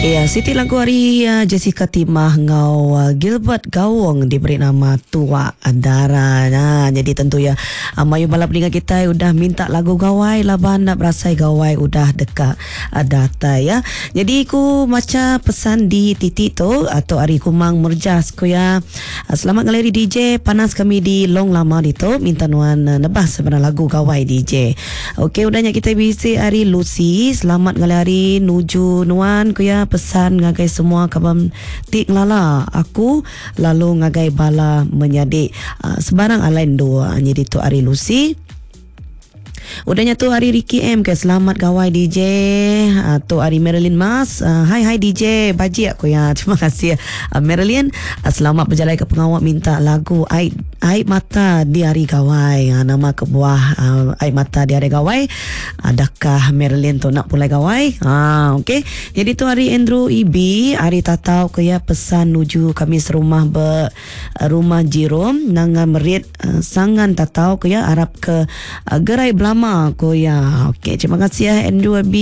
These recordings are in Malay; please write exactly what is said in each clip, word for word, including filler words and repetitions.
Ya, Siti lagu hari uh, Jessica Timah ngau uh, Gilbert Gawong diberi nama Tua Andara. Nah, jadi tentu ya uh, Mayu balap dengan kita udah minta lagu gawai laban nak berasai gawai udah dekat uh, data ya. Jadi ku macam pesan di titik tu atau Ari Kumang Murjas ku ya. Uh, selamat galeri D J panas kami di long lama itu minta nuan uh, nebah sebenarnya lagu gawai D J. Okey, udahnya kita bisi Ari Lucy selamat galeri nuju nuan ku ya. Pesan ngagai semua kabam tik lala aku lalu ngagai bala menyadik uh, sebarang alain dua jadi tu Ari Lucy. Udahnya tu Ari Ricky M ke selamat gawai D J uh, tu Ari Marilyn Mas uh, hai hai D J baji aku ya terima kasih uh, Marilyn uh, selamat berjalan ke pengawal minta lagu Aib Aib Mata di Hari Gawai uh, nama kebuah uh, Aib Mata di Hari Gawai. Adakah Marilyn tu nak pulai gawai ah okey jadi tu Ari Andrew E B Ari tatau ke ya pesan nuju kami serumah ber uh, rumah Jirom nangan merit uh, sangan tatau ke ya Arab ke uh, gerai belama ko ya. Okey, terima kasih ya Andrew B.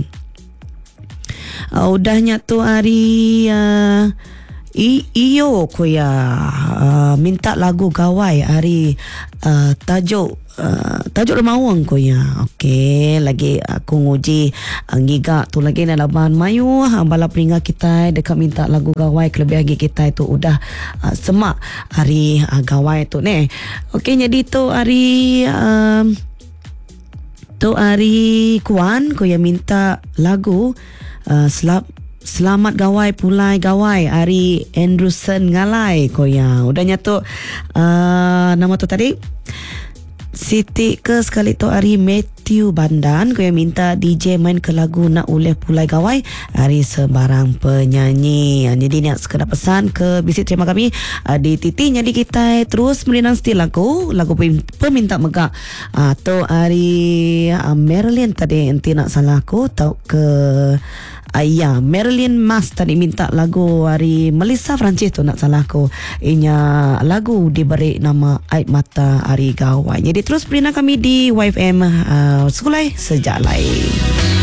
Uh, udahnya tu Ari uh, I, iyo ko ya uh, minta lagu gawai Ari uh, tajuk uh, tajuk Remawang ko ya. Okey, lagi aku nguji uh, giga tu lagi na laban mayu uh, bala peringat kita dekat minta lagu gawai kelebih lagi kita itu udah uh, semak Ari uh, gawai tu ne. Okey, jadi tu Ari uh, tu Ari Kuan ko yang minta lagu uh, selap Selamat Gawai Pulai Gawai Ari Anderson Ngalai ko ya. Udahnya tu uh, nama tu tadi Siti ke sekali tu Ari Matthew Bandan ko yang minta D J main ke lagu Nak Uleh Pulai Gawai Ari sebarang penyanyi. Jadi nak sekedar pesan ke bisi terima kami uh, di Titi. Jadi kita terus merinang stil lagu lagu peminta megak uh, tu Ari uh, Marilyn tadi enti nak salah aku tau ke Ayah Marilyn Mas tadi minta lagu Ari Melissa Francis tu nak salah aku inya lagu diberi nama Aib Mata Ari Gawai. Jadi terus berinak kami di Y F M uh, Sekolah Sejak Lain.